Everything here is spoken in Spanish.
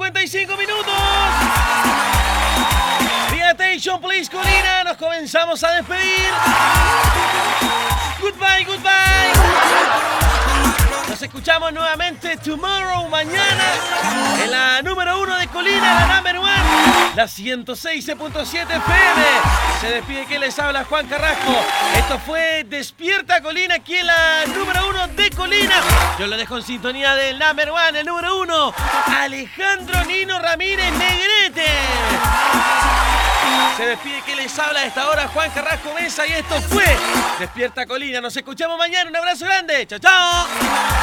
55 minutos. Vía Station Place Colina, nos comenzamos a despedir. Goodbye, goodbye. Nos escuchamos nuevamente tomorrow, mañana, en la número 1 de Colina, la number 1, la 106.7 FM. Se despide que les habla Juan Carrasco. Esto fue Despierta Colina, aquí en la número 1 de Colina. Yo lo dejo en sintonía del number 1, el número 1, Alejandro Nino Ramírez Negrete. Se despide que les habla a esta hora Juan Carrasco Mesa y esto fue Despierta Colina. Nos escuchamos mañana. Un abrazo grande. Chao, chao.